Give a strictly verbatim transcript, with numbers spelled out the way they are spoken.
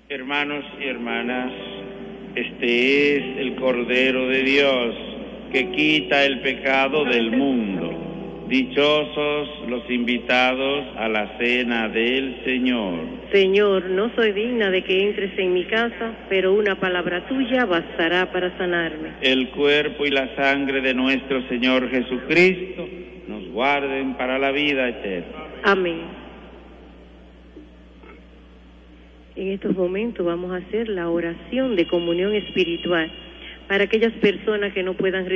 Hermanos y hermanas, este es el Cordero de Dios que quita el pecado del mundo. Dichosos los invitados a la cena del Señor. Señor, no soy digna de que entres en mi casa, pero una palabra tuya bastará para sanarme. El cuerpo y la sangre de nuestro Señor Jesucristo nos guarden para la vida eterna. Amén. En estos momentos vamos a hacer la oración de comunión espiritual para aquellas personas que no puedan